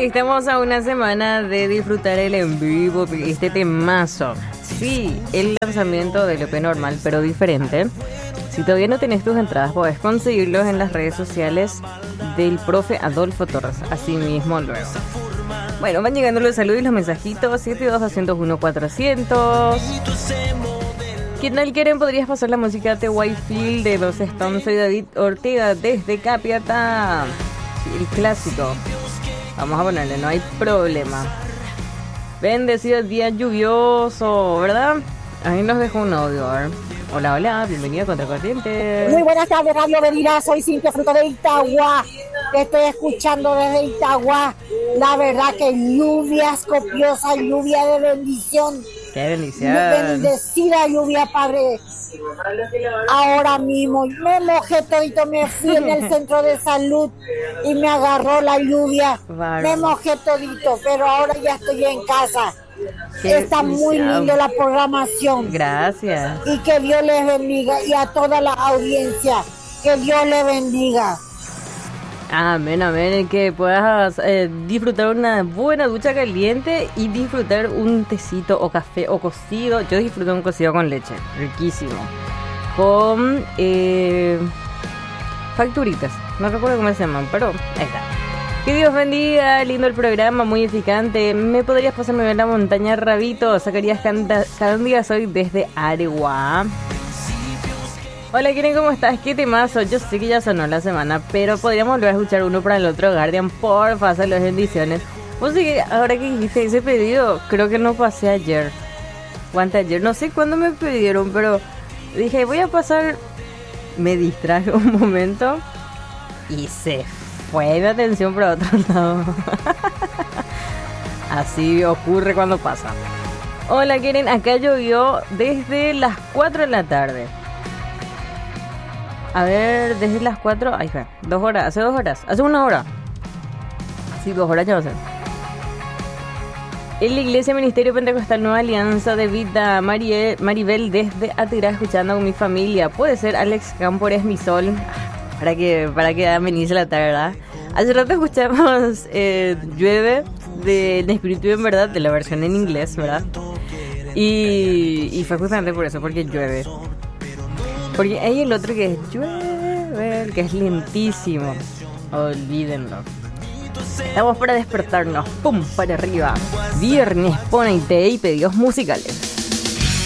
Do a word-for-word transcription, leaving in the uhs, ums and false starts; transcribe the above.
Estamos a una semana de disfrutar el en vivo, este temazo. Sí, el lanzamiento del E P normal, pero diferente. Si todavía no tenés tus entradas, podés conseguirlos en las redes sociales del profe Adolfo Torres. Así mismo luego. Bueno, van llegando los saludos y los mensajitos. siete dos dos cero uno cuatrocientos. ¿Qué tal, quieren? ¿Podrías pasar la música de Whitefield de los Stones? Soy David Ortega desde Capiatá. El clásico. Vamos a ponerle, no hay problema. Bendecido día lluvioso, ¿verdad? Ahí nos dejó un audio, a ver. Hola, hola, bienvenida a Contracorriente. Muy buenas tardes, Radio Medina, soy Cintia Fruto de Itagua. Te estoy escuchando desde Itagua. La verdad que lluvia copiosa, lluvia de bendición. Qué bendición. Bendecida lluvia, Padre. Ahora mismo me mojé todito, me fui en el centro de salud y me agarró la lluvia. Bárbaro. Me mojé todito, pero ahora ya estoy en casa. Qué Está muy lindo la programación. Gracias. Y que Dios les bendiga, y a toda la audiencia, que Dios les bendiga. Amén, amén. Que puedas eh, disfrutar una buena ducha caliente y disfrutar un tecito o café o cocido. Yo disfruto un cocido con leche, riquísimo. Con eh, facturitas. No recuerdo cómo se llaman, pero ahí está. Que Dios bendiga, lindo el programa, muy edificante. ¿Me podrías pasarme a la montaña, Rabito? Zacarías Candia, soy desde Areguá. Hola, Keren, ¿cómo estás? ¿Qué temazo? Yo sé que ya sonó la semana, pero podríamos volver a escuchar uno para el otro. Guardian, porfa, hacer las bendiciones. Vos sí que ahora que dijiste ese pedido, creo que no pasé ayer. O antes ayer, no sé cuándo me pidieron, pero dije, voy a pasar. Me distraje un momento y se fue mi atención para otro lado. Así ocurre cuando pasa. Hola, Keren, acá llovió desde las cuatro de la tarde. A ver, desde las cuatro, ahí fue, dos horas, hace dos horas, hace una hora. Sí, dos horas ya va a ser. En la Iglesia Ministerio Pentecostal Nueva Alianza de Vida, Marie, Maribel desde Atirá, escuchando con mi familia. Puede ser Alex Campores, mi sol, para que para que amenice la tarde, ¿verdad? Hace rato escuchamos eh, Llueve de, de Espíritu en Verdad, de la versión en inglés, ¿verdad? Y, y fue justamente por eso, porque llueve. Porque hay el otro que es llueve, que es lentísimo. Olvídenlo. Estamos para despertarnos. Pum, para arriba. Viernes, ponete y pedidos musicales.